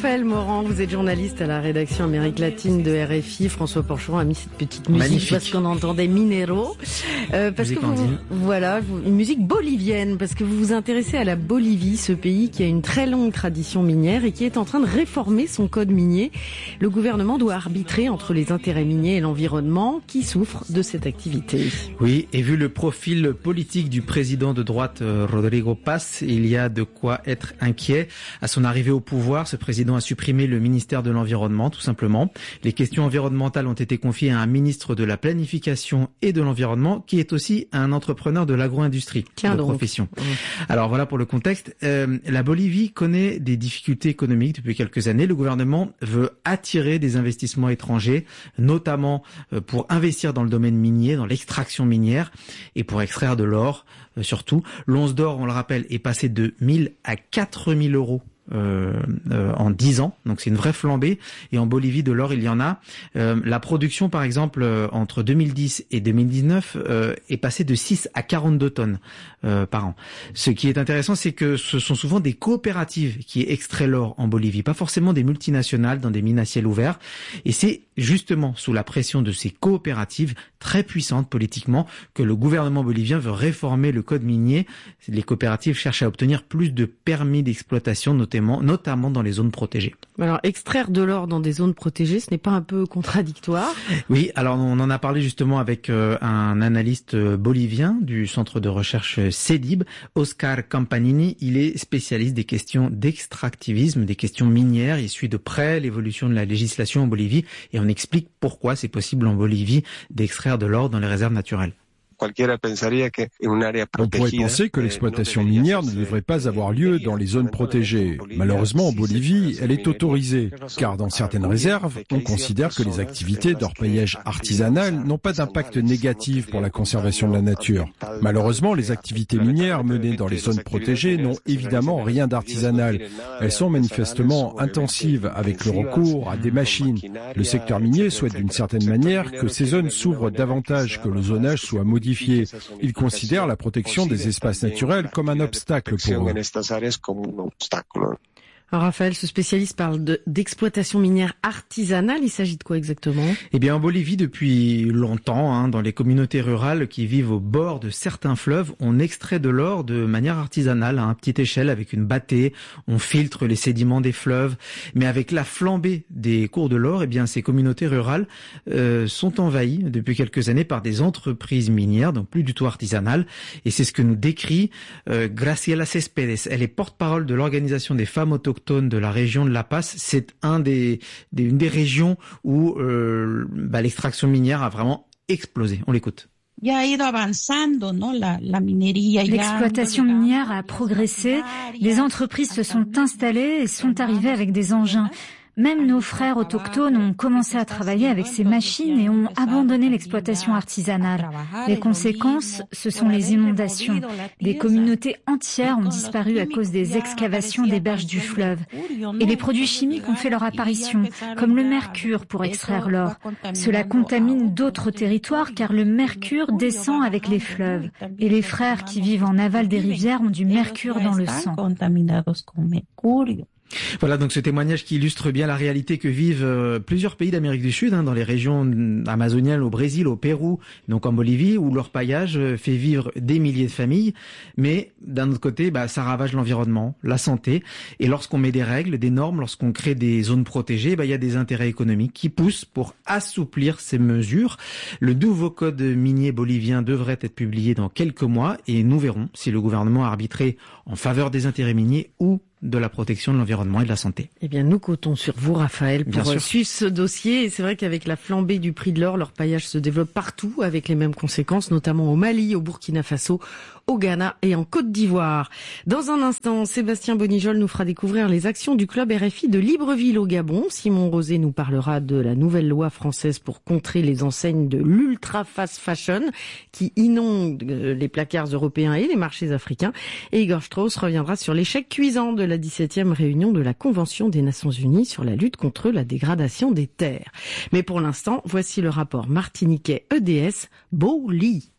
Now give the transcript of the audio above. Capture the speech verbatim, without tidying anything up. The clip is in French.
Raphaël Morand, vous êtes journaliste à la rédaction Amérique latine de R F I. François Porcheron a mis cette petite musique Magnifique. Parce qu'on entendait Minero. Euh, parce musique que vous, voilà, une musique bolivienne, parce que vous vous intéressez à la Bolivie, ce pays qui a une très longue tradition minière et qui est en train de réformer son code minier. Le gouvernement doit arbitrer entre les intérêts miniers et l'environnement qui souffrent de cette activité. Oui, et vu le profil politique du président de droite Rodrigo Paz, il y a de quoi être inquiet. À son arrivée au pouvoir, ce président a supprimé le ministère de l'Environnement, tout simplement. Les questions environnementales ont été confiées à un ministre de la Planification et de l'Environnement, qui est aussi un entrepreneur de l'agro-industrie de profession. Mmh. Alors voilà pour le contexte. Euh, la Bolivie connaît des difficultés économiques depuis quelques années. Le gouvernement veut attirer des investissements étrangers, notamment pour investir dans le domaine minier, dans l'extraction minière et pour extraire de l'or. Euh, surtout, l'once d'or, on le rappelle, est passé de mille à quatre mille euros. Euh, euh, en dix ans, donc c'est une vraie flambée. Et en Bolivie, de l'or, il y en a. Euh, la production, par exemple, euh, entre deux mille dix et deux mille dix-neuf, euh, est passée de six à quarante-deux tonnes euh, par an. Ce qui est intéressant, c'est que ce sont souvent des coopératives qui extraient l'or en Bolivie, pas forcément des multinationales dans des mines à ciel ouvert. Et c'est justement sous la pression de ces coopératives très puissantes politiquement que le gouvernement bolivien veut réformer le code minier. Les coopératives cherchent à obtenir plus de permis d'exploitation, notamment notamment dans les zones protégées. Alors, extraire de l'or dans des zones protégées, ce n'est pas un peu contradictoire? Oui, alors on en a parlé justement avec euh, un analyste bolivien du centre de recherche CEDIB, Oscar Campanini. Il est spécialiste des questions d'extractivisme, des questions minières. Il suit de près l'évolution de la législation en Bolivie et on explique pourquoi c'est possible en Bolivie d'extraire de l'or dans les réserves naturelles. On pourrait penser que l'exploitation minière ne devrait pas avoir lieu dans les zones protégées. Malheureusement, en Bolivie, elle est autorisée, car dans certaines réserves, on considère que les activités d'orpaillage artisanal n'ont pas d'impact négatif pour la conservation de la nature. Malheureusement, les activités minières menées dans les zones protégées n'ont évidemment rien d'artisanal. Elles sont manifestement intensives avec le recours à des machines. Le secteur minier souhaite d'une certaine manière que ces zones s'ouvrent davantage, que le zonage soit modifié. Ils considèrent la protection des espaces naturels comme un obstacle pour eux. Alors Raphaël, ce spécialiste parle de, d'exploitation minière artisanale. Il s'agit de quoi exactement? Eh bien, en Bolivie, depuis longtemps, hein, dans les communautés rurales qui vivent au bord de certains fleuves, on extrait de l'or de manière artisanale, à petite échelle, avec une bâtée. On filtre les sédiments des fleuves. Mais avec la flambée des cours de l'or, eh bien, ces communautés rurales euh, sont envahies depuis quelques années par des entreprises minières, donc plus du tout artisanales. Et c'est ce que nous décrit euh, Graciela Céspedes. Elle est porte-parole de l'organisation des femmes autochtones de la région de La Paz. C'est un des, des, une des régions où euh, bah, l'extraction minière a vraiment explosé. On l'écoute. L'exploitation minière a progressé, les entreprises se sont installées et sont arrivées avec des engins. Même nos frères autochtones ont commencé à travailler avec ces machines et ont abandonné l'exploitation artisanale. Les conséquences, ce sont les inondations. Des communautés entières ont disparu à cause des excavations des berges du fleuve. Et les produits chimiques ont fait leur apparition, comme le mercure pour extraire l'or. Cela contamine d'autres territoires car le mercure descend avec les fleuves. Et les frères qui vivent en aval des rivières ont du mercure dans le sang. Voilà donc ce témoignage qui illustre bien la réalité que vivent euh, plusieurs pays d'Amérique du Sud, hein, dans les régions amazoniennes, au Brésil, au Pérou, donc en Bolivie, où l'orpaillage euh, fait vivre des milliers de familles. Mais d'un autre côté, bah, ça ravage l'environnement, la santé. Et lorsqu'on met des règles, des normes, lorsqu'on crée des zones protégées, bah, il y a des intérêts économiques qui poussent pour assouplir ces mesures. Le nouveau code minier bolivien devrait être publié dans quelques mois et nous verrons si le gouvernement a arbitré en faveur des intérêts miniers ou de la protection de l'environnement et de la santé. Eh bien, nous comptons sur vous, Raphaël, pour Bien sûr. suivre ce dossier. Et c'est vrai qu'avec la flambée du prix de l'or, l'orpaillage se développe partout avec les mêmes conséquences, notamment au Mali, au Burkina Faso, au Ghana et en Côte d'Ivoire. Dans un instant, Sébastien Bonijol nous fera découvrir les actions du club R F I de Libreville au Gabon. Simon Rosé nous parlera de la nouvelle loi française pour contrer les enseignes de l'ultra fast fashion qui inondent les placards européens et les marchés africains. Et Igor Strauss reviendra sur l'échec cuisant de la dix-septième réunion de la Convention des Nations Unies sur la lutte contre la dégradation des terres. Mais pour l'instant, voici le rapport martiniquais E D S Boli.